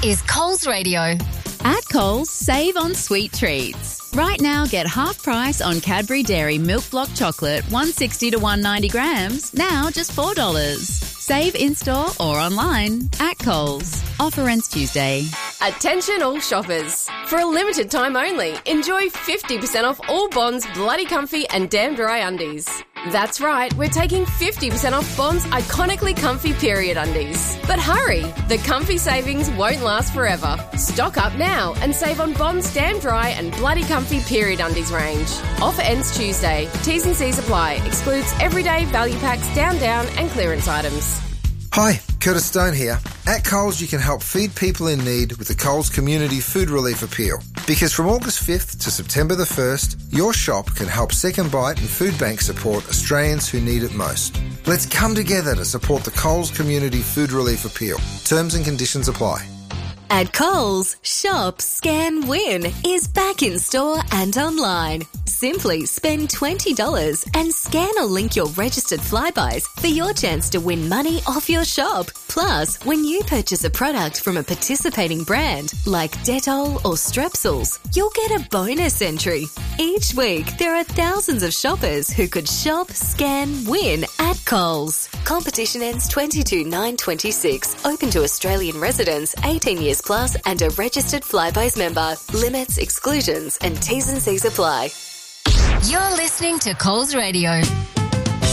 is Coles Radio. At Coles, save on sweet treats. Right now, get half price on Cadbury Dairy Milk Block Chocolate, 160 to 190 grams, now just $4. Save in-store or online at Coles. Offer ends Tuesday. Attention all shoppers. For a limited time only, enjoy 50% off all Bond's Bloody Comfy and Damn Dry undies. That's right, we're taking 50% off Bond's iconically comfy period undies. But hurry, the comfy savings won't last forever. Stock up now and save on Bond's Damn Dry and Bloody Comfy period undies range. Offer ends Tuesday. T's and C's apply. Excludes everyday value packs, down and clearance items. Hi, Curtis Stone here. At Coles, you can help feed people in need with the Coles Community Food Relief Appeal. Because from August 5th to September the 1st, your shop can help Second Bite and Food Bank support Australians who need it most. Let's come together to support the Coles Community Food Relief Appeal. Terms and conditions apply. At Coles, Shop, Scan, Win is back in store and online. Simply spend $20 and scan or link your registered Flybuys for your chance to win money off your shop. Plus, when you purchase a product from a participating brand like Dettol or Strepsils, you'll get a bonus entry. Each week, there are thousands of shoppers who could shop, scan, win at Coles. Competition ends 22/9/26. Open to Australian residents, 18 years plus and a registered Flybuys member. Limits, exclusions and T's and C's apply. You're listening to Coles Radio.